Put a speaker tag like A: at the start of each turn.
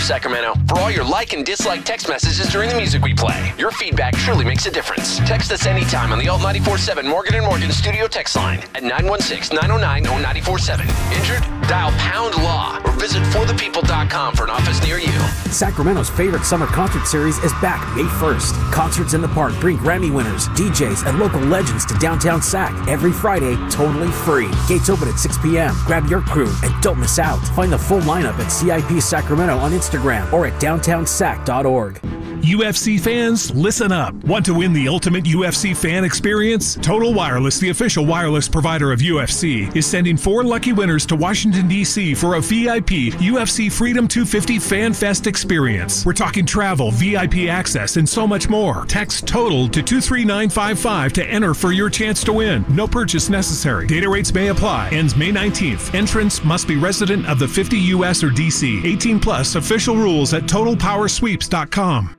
A: Sacramento for all your like and dislike text messages during the music we play. Your feedback truly makes a difference. Text us anytime on the Alt 94.7 Morgan & Morgan studio text line at 916-909-0947. Injured? Dial #LAW or visit forthepeople.com for an office near you.
B: Sacramento's favorite summer concert series is back May 1st. Concerts in the Park bring Grammy winners, DJs, and local legends to downtown Sac every Friday, totally free. Gates open at 6 p.m. Grab your crew and don't miss out. Find the full lineup at CIP Sacramento on Instagram or at downtownsac.org.
C: UFC fans, listen up. Want to win the ultimate UFC fan experience? Total Wireless, the official wireless provider of UFC, is sending 4 lucky winners to Washington, D.C. for a VIP UFC Freedom 250 Fan Fest experience. We're talking travel, VIP access, and so much more. Text TOTAL to 23955 to enter for your chance to win. No purchase necessary. Data rates may apply. Ends May 19th. Entrants must be resident of the 50 U.S. or D.C. 18 plus. Official rules at TotalPowerSweeps.com.